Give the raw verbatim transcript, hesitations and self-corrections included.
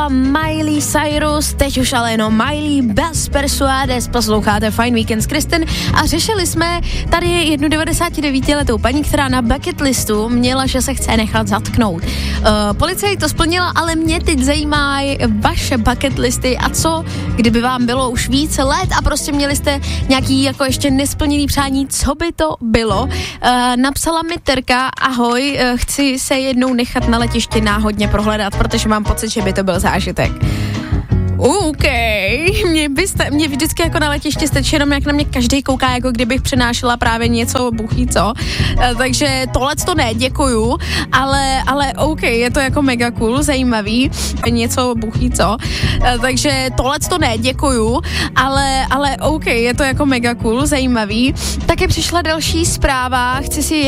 byla Miley Cyrus, teď už ale jenom Miley bez Persuades, posloucháte Fine Weekend s Kristen a řešili jsme tady jednu devadesátidevítiletou paní, která na bucket listu měla, že se chce nechat zatknout. Uh, policie to splnila, ale mě teď zajímají vaše bucket listy a co, kdyby vám bylo už více let a prostě měli jste nějaký jako ještě nesplněný přání, co by to bylo? Uh, napsala mi Terka, ahoj, uh, chci se jednou nechat na letišti náhodně prohledat, protože mám pocit, že by to byl zážitek. OK, mě, byste, mě vždycky jako na letišti stačí jenom, jak na mě každý kouká, jako kdybych přinášela právě něco, buchý co, e, takže tohle to ne, děkuju, ale, ale OK, je to jako mega cool, zajímavý, něco, buchý co, e, takže tohle to ne, děkuju, ale, ale OK, je to jako mega cool, zajímavý. Také přišla další zpráva, chci si